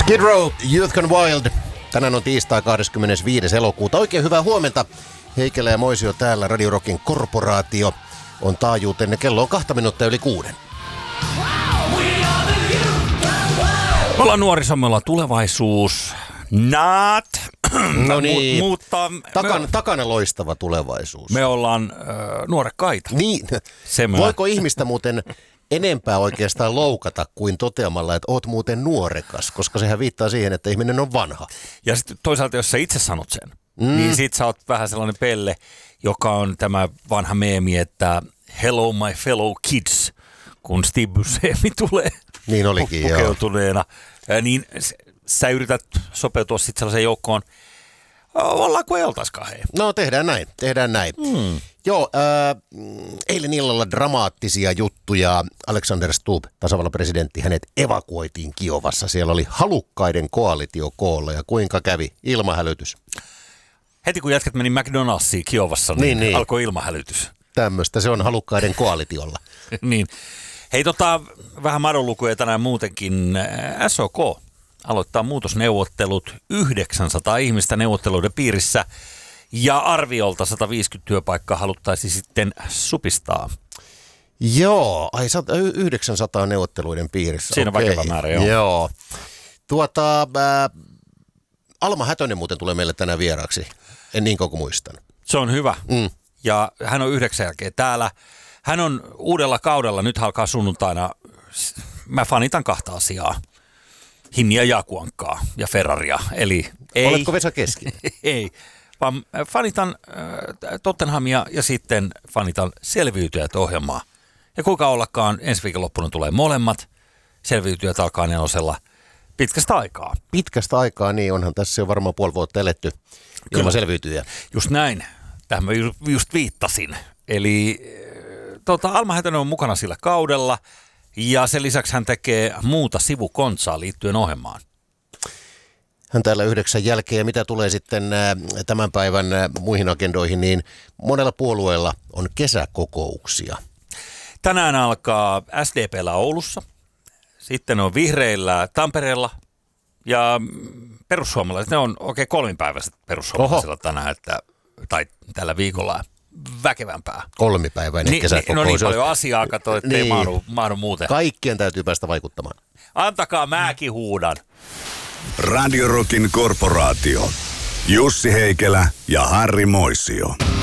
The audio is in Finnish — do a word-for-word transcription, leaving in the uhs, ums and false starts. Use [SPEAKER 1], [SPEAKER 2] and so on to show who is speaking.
[SPEAKER 1] Skid Row, Youth Gone Wild. Tänään on tiistai kahdeskymmenesviides elokuuta. Oikein hyvää huomenta. Heikelä ja Moisio täällä. Radio Rockin korporaatio on taajuutenne. Kello on kahta minuuttia yli kuuden.
[SPEAKER 2] Me ollaan nuoriso, me ollaan tulevaisuus. Not.
[SPEAKER 1] No niin,
[SPEAKER 2] Mu- mutta
[SPEAKER 1] Takan,
[SPEAKER 2] me,
[SPEAKER 1] takana loistava tulevaisuus.
[SPEAKER 2] me ollaan äh, nuorekkaita.
[SPEAKER 1] Niin,
[SPEAKER 2] Semmoinen.
[SPEAKER 1] voiko ihmistä muuten enempää oikeastaan loukata kuin toteamalla, että oot muuten nuorekas, koska sehän viittaa siihen, että ihminen on vanha.
[SPEAKER 2] Ja sitten toisaalta, jos sä itse sanot sen,
[SPEAKER 1] Mm.
[SPEAKER 2] niin sit sä oot vähän sellainen pelle, joka on tämä vanha meemi, että hello my fellow kids, kun Steve Buscemi tulee
[SPEAKER 1] Niin olikin, joo.
[SPEAKER 2] pukeutuneena. Ja niin s- sä yrität sopeutua sitten sellaiseen joukkoon, ollaan kuin ei oltaiskaan hei.
[SPEAKER 1] No tehdään näin, tehdään näin.
[SPEAKER 2] Hmm.
[SPEAKER 1] Joo, äh, eilen illalla dramaattisia juttuja. Alexander Stubb, tasavallan presidentti, hänet evakuoitiin Kiovassa. Siellä oli halukkaiden koalitio koolla ja kuinka kävi? Ilmahälytys.
[SPEAKER 2] Heti kun jätkät meni McDonald'siin Kiovassa, niin,
[SPEAKER 1] Niin, niin.
[SPEAKER 2] alkoi ilmahälytys.
[SPEAKER 1] Tämmöistä se on halukkaiden koalitiolla.
[SPEAKER 2] niin. Hei tota, vähän madonlukuja tänään muutenkin. S O K aloittaa muutosneuvottelut, yhdeksänsataa ihmistä neuvotteluiden piirissä ja arviolta sata viisikymmentä työpaikkaa haluttaisiin sitten supistaa.
[SPEAKER 1] Joo, ai sat- y- yhdeksänsataa neuvotteluiden piirissä.
[SPEAKER 2] Siinä on
[SPEAKER 1] Okei.
[SPEAKER 2] väkevä määrä, joo.
[SPEAKER 1] Joo. Tuota, äh, Alma Hätönen muuten tulee meille tänään vieraaksi, en niin kuin muistan.
[SPEAKER 2] Se on hyvä.
[SPEAKER 1] Mm.
[SPEAKER 2] Ja hän on yhdeksän jälkeen täällä. Hän on uudella kaudella, nyt alkaa sunnuntaina, mä fanitan kahta asiaa. Hinnia Jakuankkaa ja Ferraria. Eli ei,
[SPEAKER 1] Oletko Vesa Keski?
[SPEAKER 2] ei, vaan fanitan äh, Tottenhamia ja sitten fanitan Selviytyjät ohjelmaa. Ja kuinka ollakaan, ensi viikonloppuna tulee molemmat. Selviytyjät alkaa nelosella pitkästä aikaa.
[SPEAKER 1] Pitkästä aikaa, niin onhan tässä jo varmaan puoli vuotta eletty ilman
[SPEAKER 2] Kyllä.
[SPEAKER 1] selviytyjä.
[SPEAKER 2] Just näin. Tähän mä ju- just viittasin. Eli äh, tota, Alma Hätönen on mukana sillä kaudella ja sen lisäksi hän tekee muuta sivukontsaa liittyen ohjelmaan.
[SPEAKER 1] Hän täällä yhdeksän jälkeen, ja mitä tulee sitten äh, tämän päivän äh, muihin agendoihin, niin monella puolueella on kesäkokouksia.
[SPEAKER 2] Tänään alkaa S D P:llä Oulussa, sitten on Vihreillä Tampereella ja perussuomalaiset, ne on oikein kolmipäiväiset perussuomalaisilla tänään, että, tai tällä viikolla väkevämpää.
[SPEAKER 1] Kolmipäiväinen
[SPEAKER 2] Ni,
[SPEAKER 1] kesäkokous.
[SPEAKER 2] no niin paljon asiaa, kato, ettei
[SPEAKER 1] Niin.
[SPEAKER 2] mahdu, mahdu muuten.
[SPEAKER 1] Kaikkien täytyy päästä vaikuttamaan.
[SPEAKER 2] Antakaa mäkin huudan.
[SPEAKER 3] Radio Rockin korporaatio. Jussi Heikelä ja Harri Moisio.